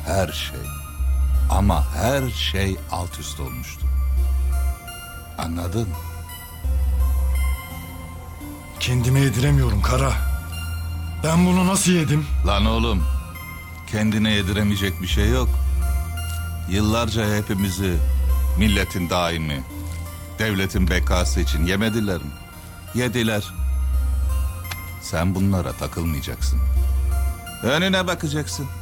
her şey, ama her şey alt üst olmuştu. Anladın? Kendime yediremiyorum Kara. Ben bunu nasıl yedim? Lan oğlum, kendine yediremeyecek bir şey yok. Yıllarca hepimizi milletin daimi, devletin bekası için yemediler mi? Yediler. Sen bunlara takılmayacaksın. Önüne bakacaksın.